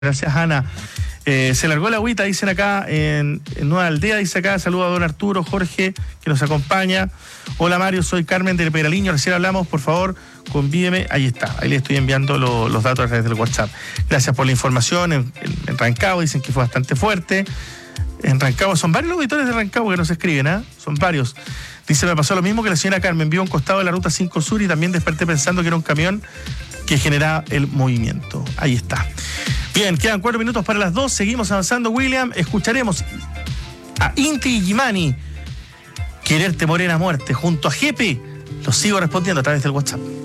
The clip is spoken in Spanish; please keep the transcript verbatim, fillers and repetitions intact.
Gracias, Ana. Eh, se largó la agüita, dicen acá en, en Nueva Aldea, dice acá, saludo a don Arturo, Jorge, que nos acompaña. Hola Mario, soy Carmen de Peraliño, recién hablamos, por favor, convídeme. Ahí está, ahí le estoy enviando lo, los datos a través del WhatsApp. Gracias por la información. En, en, en Rancagua dicen que fue bastante fuerte. En Rancagua, son varios los auditores de Rancagua que nos escriben, ¿eh? Son varios. Dice, me pasó lo mismo que la señora Carmen, vio un costado de la ruta cinco Sur y también desperté pensando que era un camión que generaba el movimiento. Ahí está. Bien, quedan cuatro minutos para las dos, seguimos avanzando, William. Escucharemos a Inti Illimani, Quererte Morena Muerte, junto a Jepe. Los sigo respondiendo a través del WhatsApp.